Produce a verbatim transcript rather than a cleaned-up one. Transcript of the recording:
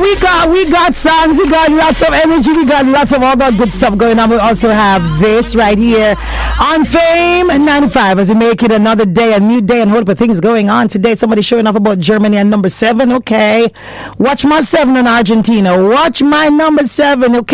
we got we got songs, we got lots of energy, we got lots of all that good stuff going on. We also have this right here on Fame ninety-five as we make it another day, a new day, and whole heap of things going on today. Somebody showing off about Germany and number seven. Okay, watch my seven on Argentina. Watch my number seven. Okay.